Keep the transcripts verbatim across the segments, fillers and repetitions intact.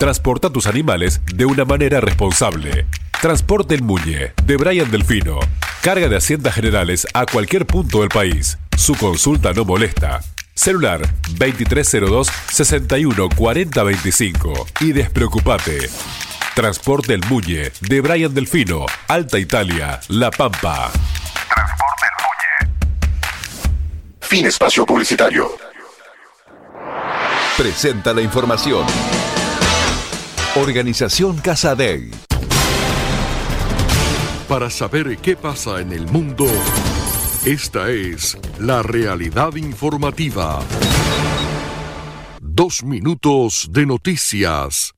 Transporta tus animales de una manera responsable. Transporte El Muñe, de Brian Delfino. Carga de Haciendas Generales a cualquier punto del país. Su consulta no molesta. Celular veintitrés cero dos, sesenta y uno, cuarenta veinticinco. Y despreocupate. Transporte El Muñe, de Brian Delfino. Alta Italia, La Pampa. Transporte El Muñe. Fin espacio publicitario. Presenta la información. Organización Casadei. Para saber qué pasa en el mundo, esta es la realidad informativa. Dos minutos de noticias.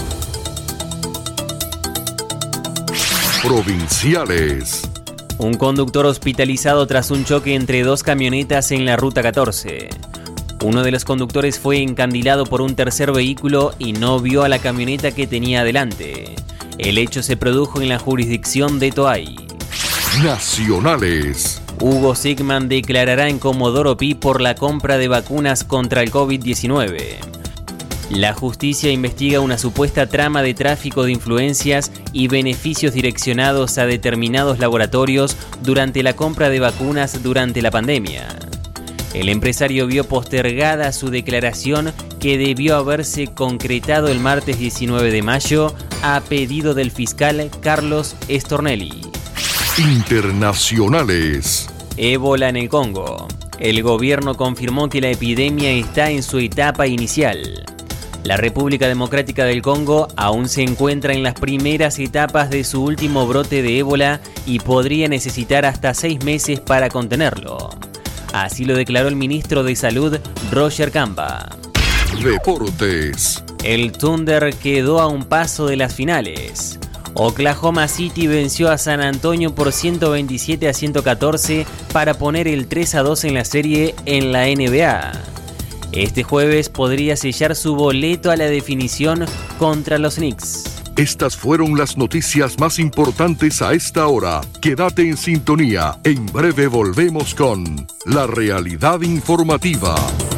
Provinciales. Un conductor hospitalizado tras un choque entre dos camionetas en la Ruta catorce. Uno de los conductores fue encandilado por un tercer vehículo y no vio a la camioneta que tenía adelante. El hecho se produjo en la jurisdicción de Toay. Nacionales. Hugo Sigman declarará en Comodoro Pi por la compra de vacunas contra el covid diecinueve. La justicia investiga una supuesta trama de tráfico de influencias y beneficios direccionados a determinados laboratorios durante la compra de vacunas durante la pandemia. El empresario vio postergada su declaración que debió haberse concretado el martes diecinueve de mayo a pedido del fiscal Carlos Stornelli. Internacionales. Ébola en el Congo. El gobierno confirmó que la epidemia está en su etapa inicial. La República Democrática del Congo aún se encuentra en las primeras etapas de su último brote de ébola y podría necesitar hasta seis meses para contenerlo. Así lo declaró el ministro de Salud, Roger Kamba. Deportes. El Thunder quedó a un paso de las finales. Oklahoma City venció a San Antonio por ciento veintisiete a ciento catorce para poner el tres a dos en la serie en la N B A. Este jueves podría sellar su boleto a la definición contra los Knicks. Estas fueron las noticias más importantes a esta hora. Quédate en sintonía. En breve volvemos con La Realidad Informativa.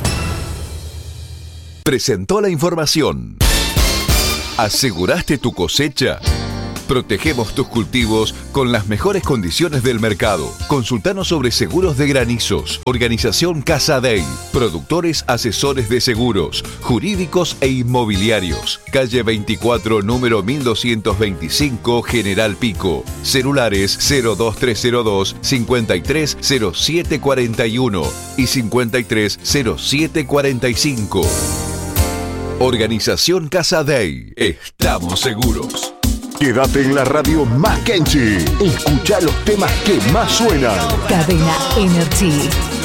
Presentó la información. ¿Aseguraste tu cosecha? Protegemos tus cultivos con las mejores condiciones del mercado. Consultanos sobre seguros de granizos. Organización Casadei. Productores asesores de seguros, jurídicos e inmobiliarios. Calle veinticuatro, número mil doscientos veinticinco, General Pico. Celulares cero dos tres cero dos, cincuenta y tres cero siete cuarenta y uno y cincuenta y tres cero siete cuarenta y cinco. Organización Casadei. Estamos seguros. Quédate en la radio más Kenchi. Escucha los temas que más suenan. Cadena Energy.